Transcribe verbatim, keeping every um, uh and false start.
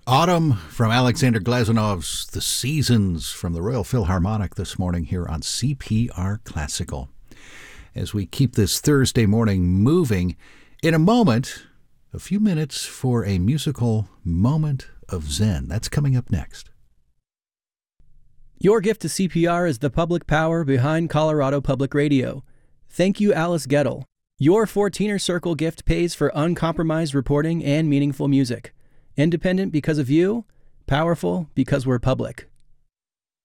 Autumn from Alexander Glazanov's The Seasons from the Royal Philharmonic this morning here on C P R Classical. As we keep this Thursday morning moving, in a moment, a few minutes for a musical moment of Zen. That's coming up next. Your gift to C P R is the public power behind Colorado Public Radio. Thank you, Alice Gettle. Your fourteener Circle gift pays for uncompromised reporting and meaningful music. Independent because of you, powerful because we're public.